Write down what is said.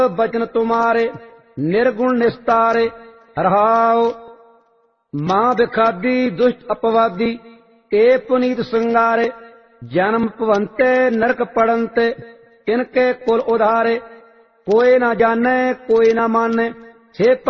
बचन तुम्हारे निर्गुण निस्तारे। रहाओ मां बिखादी दुष्ट अपवादी ए पुनीत संगारे। जन्म भवंते नरक पड़नते इनके कुल उधारे। कोई ना जाने कोई ना माने से